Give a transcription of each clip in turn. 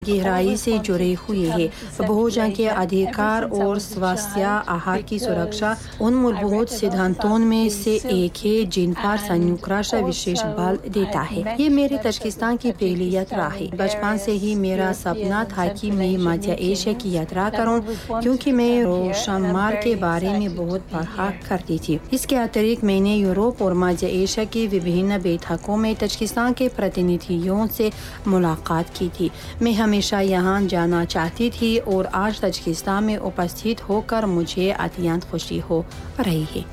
गहराई से जुड़े हुए हैं। बहुजन के अधिकार और स्वास्थ्य आहार की सुरक्षा उन मूलभूत सिद्धांतों में से एक है जिन पर संयुक्त राष्ट्र विशेष बल देता है। ये मेरे तजाकिस्तान की पहली यात्रा है। बचपन से ही मेरा सपना था कि मैं मध्य एशिया की यात्रा करूं, क्योंकि मैं रोशन मार्ग के बारे में बहुत पढ़ा करती थी। इसके अतिरिक्त मैंने यूरोप और मध्य एशिया की विभिन्न बैठकों में तजाकिस्तान के प्रतिनिधियों से मुलाकात की थी। मैं हमेशा यहाँ जाना चाहती थी और आज तजाकिस्तान में उपस्थित होकर मुझे अत्यंत खुशी हो रही है।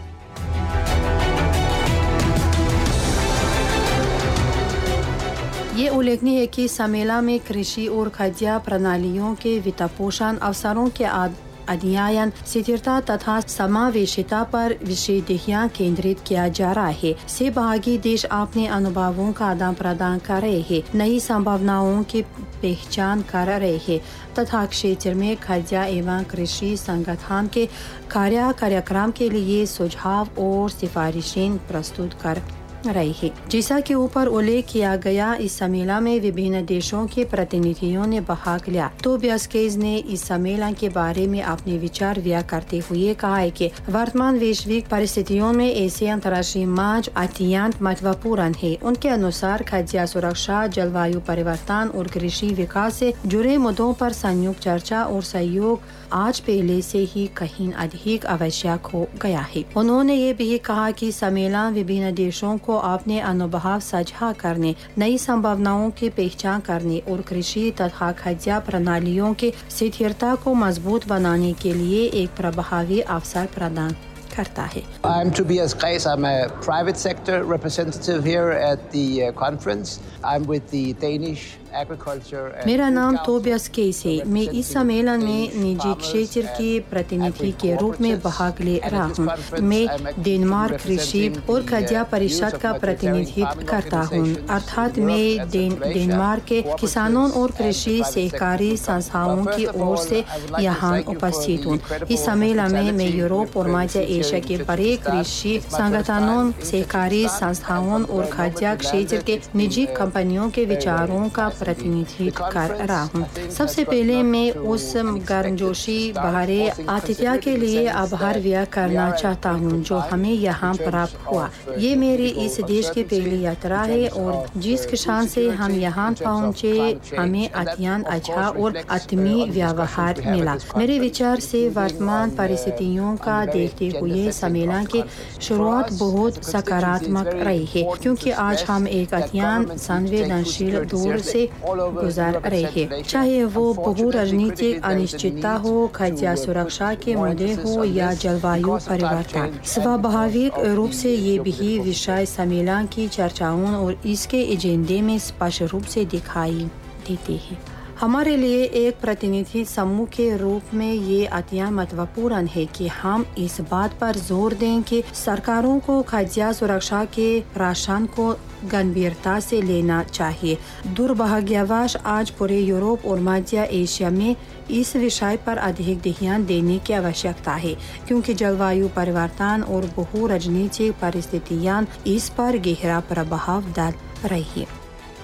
ये उल्लेखनीय है कि सम्मेलन में कृषि और खाद्य प्रणालियों के वित्तपोषण अवसरों के अध्ययन, स्थिरता तथा समावेशिता पर विशेष ध्यान केंद्रित किया जा रहा है। सहभागी देश अपने अनुभवों का आदान प्रदान कर रहे हैं, नई संभावनाओं की पहचान कर रहे हैं तथा क्षेत्र में खाद्य एवं कृषि संगठन के कार्यक्रम के लिए सुझाव और सिफारिशें प्रस्तुत कर रही है। जैसा कि ऊपर उल्लेख किया गया, इस सम्मेलन में विभिन्न देशों के प्रतिनिधियों ने भाग लिया। टोबियास केज ने इस सम्मेलन के बारे में अपने विचार व्यक्त करते हुए कहा है कि वर्तमान वैश्विक परिस्थितियों में ऐसे अंतर्राष्ट्रीय मंच अत्यंत महत्वपूर्ण है। उनके अनुसार खाद्य सुरक्षा, जलवायु परिवर्तन और कृषि विकास से जुड़े मुद्दों पर संयुक्त चर्चा और सहयोग आज पहले से ही कहीं अधिक आवश्यक हो गया है। उन्होंने ये भी कहा कि सम्मेलन विभिन्न देशों को अपने अनुभव साझा करने, नई संभावनाओं की पहचान करने और कृषि तथा खाद्य प्रणालियों की स्थिरता को मजबूत बनाने के लिए एक प्रभावी अवसर प्रदान करता है। I'm Tobias Kreis. I'm a private sector representative here at the conference. I'm with the Danish Agriculture and मेरा नाम टोबियास केस है। मैं इस सम्मेलन में निजी क्षेत्र के प्रतिनिधि के रूप में भाग ले रहा हूँ। मैं डेनमार्क कृषि और खाद्य परिषद का प्रतिनिधित्व करता हूँ, अर्थात मैं डेनमार्क के किसानों और कृषि सहकारी संस्थाओं की ओर से यहाँ उपस्थित हूँ। इस सम्मेलन में मैं यूरोप और मध्य एशिया के बड़े कृषि संगठनों, सहकारी संस्थाओं और खाद्य क्षेत्र के निजी कंपनियों के विचारों का प्रतिनिधित्व कर रहा हूँ। सबसे पहले मैं उस गर्मजोशी बहारे आतिथ्य के लिए आभार व्यक्त करना चाहता हूँ जो हमें यहाँ प्राप्त हुआ। ये मेरी इस देश की पहली यात्रा है और जिस किसान से हम यहाँ पहुँचे, हमें अत्यंत अच्छा और आत्मीय व्यवहार मिला। मेरे विचार से वर्तमान परिस्थितियों का देखते हुए सम्मेलन की शुरुआत बहुत सकारात्मक रही है, क्योंकि आज हम एक अत्यंत संवेदनशील दौर से गुजर रहे हैं। चाहे वो बहु राजनीतिक अनिश्चितता हो, खाद्य सुरक्षा के मुद्दे हो या जलवायु परिवर्तन, स्वाभाविक रूप से ये भी विषय सम्मेलन की चर्चाओं और इसके एजेंडे में स्पष्ट रूप से दिखाई देते हैं। हमारे लिए एक प्रतिनिधि समूह के रूप में ये अत्यंत महत्वपूर्ण है कि हम इस बात पर जोर दें कि सरकारों को खाद्य सुरक्षा के राशन को गंभीरता से लेना चाहिए। दुर्भाग्यवश आज पूरे यूरोप और मध्य एशिया में इस विषय पर अधिक ध्यान देने की आवश्यकता है, क्योंकि जलवायु परिवर्तन और बहु राजनीतिक परिस्थितियां इस पर गहरा प्रभाव डाल रही है।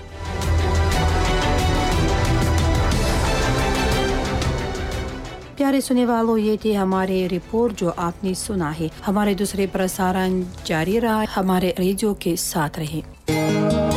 प्यारे सुनने वालों, ये थी हमारे रिपोर्ट जो आपने सुना है। हमारे दूसरे प्रसारण जारी रहा। हमारे रेडियो के साथ रहे।